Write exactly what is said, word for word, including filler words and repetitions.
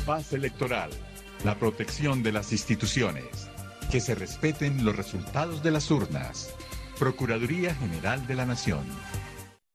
Paz electoral. La protección de las instituciones. Que se respeten los resultados de las urnas. Procuraduría General de la Nación.